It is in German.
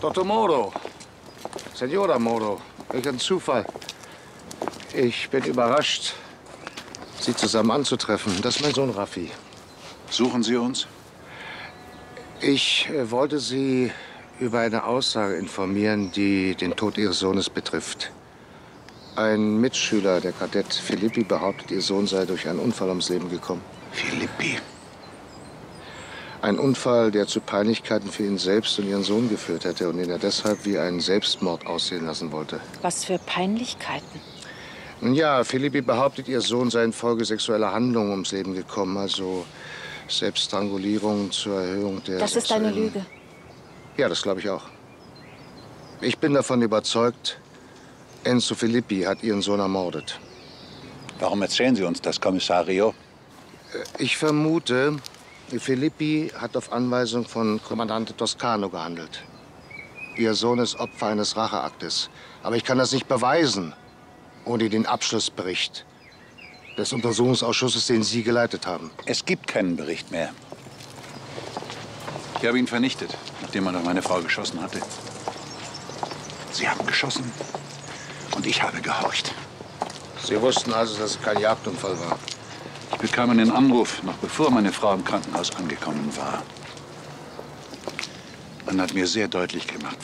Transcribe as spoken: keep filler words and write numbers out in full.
Doktor Moro. Senora Moro. Welch ein Zufall. Ich bin überrascht, Sie zusammen anzutreffen. Das ist mein Sohn Raffi. Suchen Sie uns? Ich äh, wollte Sie über eine Aussage informieren, die den Tod Ihres Sohnes betrifft. Ein Mitschüler, der Kadett Filippi, behauptet, Ihr Sohn sei durch einen Unfall ums Leben gekommen. Filippi? Ein Unfall, der zu Peinlichkeiten für ihn selbst und Ihren Sohn geführt hätte und ihn er deshalb wie einen Selbstmord aussehen lassen wollte. Was für Peinlichkeiten? Nun ja, Filippi behauptet, Ihr Sohn sei infolge sexueller Handlungen ums Leben gekommen, also Selbststrangulierung zur Erhöhung der... Das ist eine Lüge. Ja, das glaube ich auch. Ich bin davon überzeugt, Enzo Filippi hat Ihren Sohn ermordet. Warum erzählen Sie uns das, Kommissario? Ich vermute, Filippi hat auf Anweisung von Kommandante Toscano gehandelt. Ihr Sohn ist Opfer eines Racheaktes. Aber ich kann das nicht beweisen, ohne den Abschlussbericht des Untersuchungsausschusses, den Sie geleitet haben. Es gibt keinen Bericht mehr. Ich habe ihn vernichtet, nachdem er auf meine Frau geschossen hatte. Sie haben geschossen und ich habe gehorcht. Sie wussten also, dass es kein Jagdunfall war? Ich bekam einen Anruf, noch bevor meine Frau im Krankenhaus angekommen war. Man hat mir sehr deutlich gemacht,